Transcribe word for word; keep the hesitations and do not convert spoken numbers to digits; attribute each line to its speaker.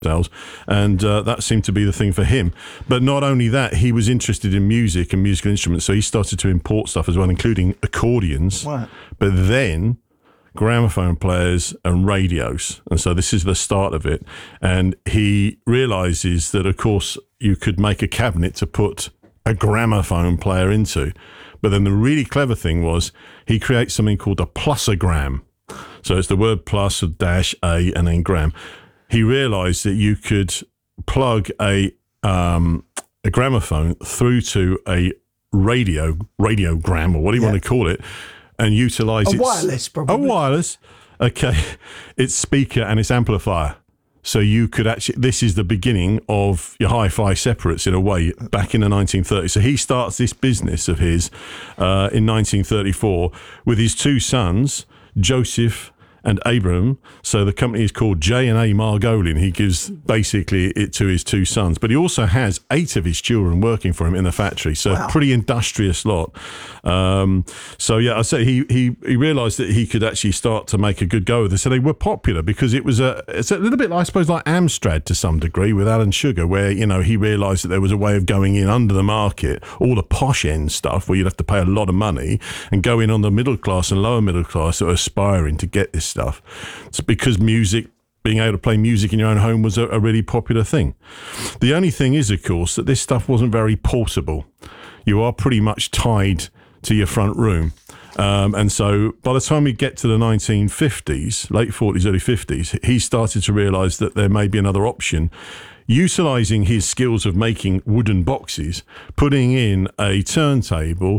Speaker 1: sales, and uh, that seemed to be the thing for him. But not only that, he was interested in music and musical instruments, so he started to import stuff as well, including accordions.
Speaker 2: Right.
Speaker 1: But then gramophone players and radios, and so this is the start of it. And he realizes that, of course, you could make a cabinet to put a gramophone player into. But then the really clever thing was he creates something called a plusogram. So it's the word plus, a dash, a, and then gram. He realized that you could plug a um, a gramophone through to a radio, radiogram, or what do you yeah. want to call it, and utilize
Speaker 2: a
Speaker 1: its...
Speaker 2: wireless, probably.
Speaker 1: A wireless, okay, its speaker and its amplifier. So you could actually, this is the beginning of your hi-fi separates in a way back in the nineteen thirties. So he starts this business of his uh, in nineteen thirty-four with his two sons, Joseph and Abram. So the company is called J and A Margolin. He gives basically it to his two sons, but he also has eight of his children working for him in the factory. So wow. pretty industrious lot. Um, so yeah, I say he he he realised that he could actually start to make a good go of this. So they were popular because it was a it's a little bit, I suppose, like Amstrad to some degree with Alan Sugar, where you know he realised that there was a way of going in under the market, all the posh end stuff where you'd have to pay a lot of money, and go in on the middle class and lower middle class that are aspiring to get this stuff. It's because music, being able to play music in your own home was a, a really popular thing. The only thing is, of course, that this stuff wasn't very portable. You are pretty much tied to your front room. Um, and so by the time we get to the nineteen fifties, late forties, early fifties, he started to realise that there may be another option. Utilising his skills of making wooden boxes, putting in a turntable